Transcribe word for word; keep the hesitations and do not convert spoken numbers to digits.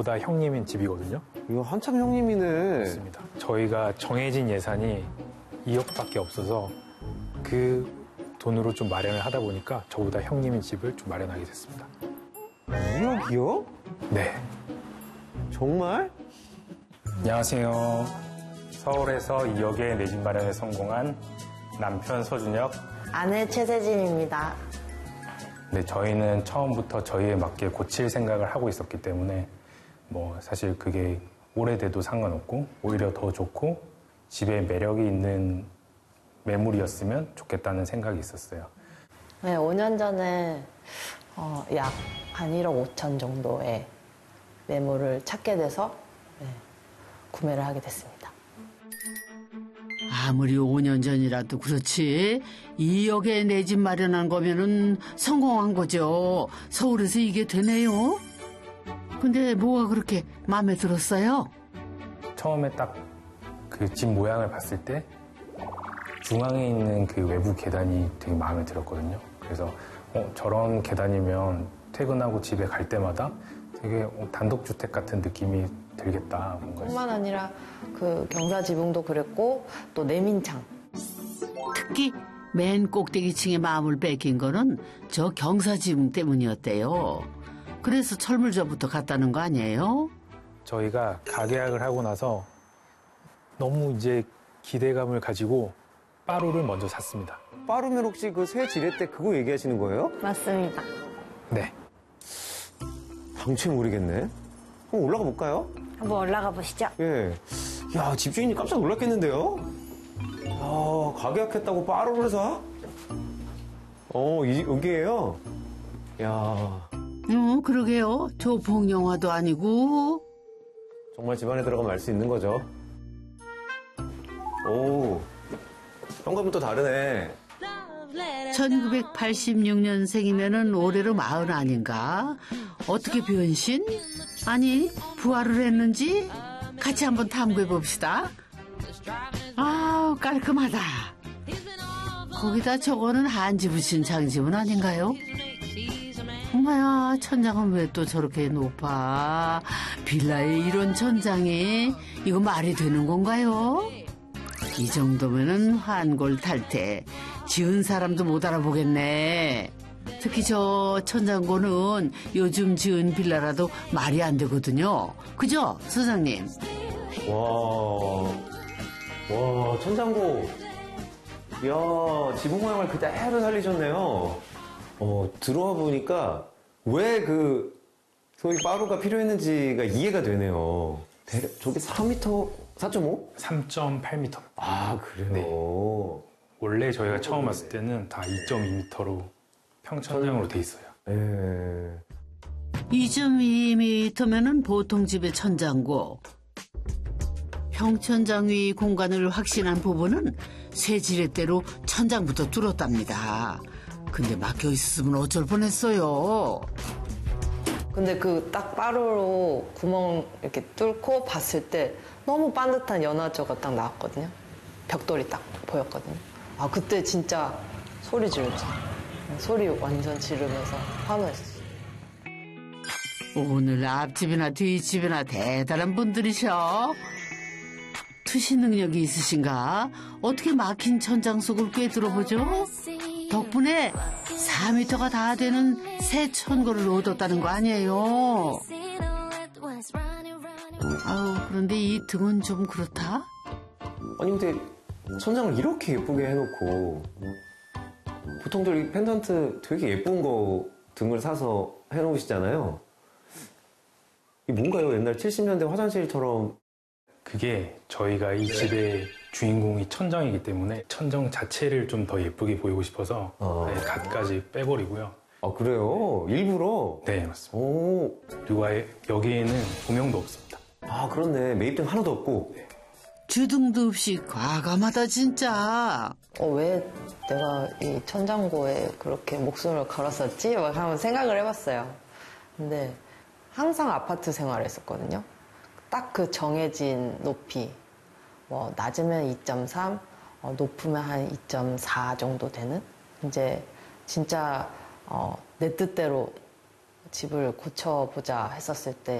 저보다 형님인 집이거든요. 이거 한참 형님이네. 맞습니다. 저희가 정해진 예산이 이억밖에 없어서 그 돈으로 좀 마련을 하다 보니까 저보다 형님인 집을 좀 마련하게 됐습니다. 이억이요? 네. 정말? 안녕하세요. 서울에서 이억의 내 집 마련에 성공한 남편 서준혁, 아내 최세진입니다. 네, 저희는 처음부터 저희에 맞게 고칠 생각을 하고 있었기 때문에 뭐 사실 그게 오래돼도 상관없고 오히려 더 좋고 집에 매력이 있는 매물이었으면 좋겠다는 생각이 있었어요. 네, 오 년 전에 어, 약 한 일억 오천 정도의 매물을 찾게 돼서 네, 구매를 하게 됐습니다. 아무리 오 년 전이라도 그렇지 이억에 내 집 마련한 거면은 성공한 거죠. 서울에서 이게 되네요. 근데 뭐가 그렇게 마음에 들었어요? 처음에 딱 그 집 모양을 봤을 때 중앙에 있는 그 외부 계단이 되게 마음에 들었거든요. 그래서 어, 저런 계단이면 퇴근하고 집에 갈 때마다 되게 단독주택 같은 느낌이 들겠다. 뭔가. 뿐만 아니라 그 경사 지붕도 그랬고 또 내민창. 특히 맨 꼭대기층에 마음을 뺏긴 거는 저 경사지붕 때문이었대요. 그래서 철물점부터 갔다는 거 아니에요? 저희가 가계약을 하고 나서 너무 이제 기대감을 가지고 빠루를 먼저 샀습니다. 빠르면 혹시 그 새 지뢰 때 그거 얘기하시는 거예요? 맞습니다. 네. 방치는 모르겠네. 한번 올라가 볼까요? 한번 올라가 보시죠. 예. 야, 집주인이 깜짝 놀랐겠는데요? 야, 가계약했다고 빠르를 사? 어, 이, 여기에요? 야. 어, 그러게요. 조폭 영화도 아니고. 정말 집안에 들어가면 알 수 있는 거죠. 오, 현관부터 다르네. 천구백팔십육 년생이면은 올해로 마흔 아닌가? 어떻게 변신? 아니, 부활을 했는지? 같이 한번 탐구해 봅시다. 아우, 깔끔하다. 거기다 저거는 한지 붙인 장지문 아닌가요? 엄마야, 천장은 왜 또 저렇게 높아? 빌라에 이런 천장이 이거 말이 되는 건가요? 이 정도면은 환골탈태. 지은 사람도 못 알아보겠네. 특히 저 천장고는 요즘 지은 빌라라도 말이 안 되거든요. 그죠, 소장님? 와, 와, 천장고. 이야, 지붕 모양을 그대로 살리셨네요. 어, 들어와 보니까 왜 그 소위 빠루가 필요했는지가 이해가 되네요. 대략 저게 사 미터, 사 점 오? 삼 점 팔 미터. 아, 그래요? 네. 원래 저희가 처음 왔을 때는 다 이 점 이 미터로 평천장으로 돼 있어요. 예. 이 점 이 미터면은 보통 집의 천장고. 평천장 위 공간을 확신한 부부는 새 지렛대로 천장부터 뚫었답니다. 근데 막혀 있으면 어쩔 뻔했어요. 근데 그 딱 빠루로 구멍 이렇게 뚫고 봤을 때 너무 반듯한 연화조가 딱 나왔거든요. 벽돌이 딱 보였거든요. 아, 그때 진짜 소리 지르죠. 소리 완전 지르면서 환호했어요. 오늘 앞집이나 뒷집이나 대단한 분들이셔. 투시 능력이 있으신가? 어떻게 막힌 천장 속을 꿰뚫어보죠? 덕분에 사 미터가 다 되는 새 천고를 얻었다는 거 아니에요? 아우, 그런데 이 등은 좀 그렇다? 아니, 근데 천장을 이렇게 예쁘게 해놓고 보통들 이 펜던트 되게 예쁜 거 등을 사서 해놓으시잖아요. 이게 뭔가요? 옛날 칠십 년대 화장실처럼. 그게 저희가 이 집의 주인공이 천장이기 때문에 천장 자체를 좀 더 예쁘게 보이고 싶어서 아. 아예 갓까지 빼버리고요. 아, 그래요? 일부러? 네, 맞습니다. 오, 그리고 아예 여기에는 조명도 없습니다. 아, 그렇네. 매입등 하나도 없고. 주등도 없이 과감하다 진짜. 어, 왜 내가 이 천장고에 그렇게 목숨을 걸었었지? 막 한번 생각을 해봤어요. 근데 항상 아파트 생활을 했었거든요. 딱 그 정해진 높이. 뭐 낮으면 이 점 삼, 어, 높으면 한 이 점 사 정도 되는? 이제 진짜 어, 내 뜻대로 집을 고쳐보자 했었을 때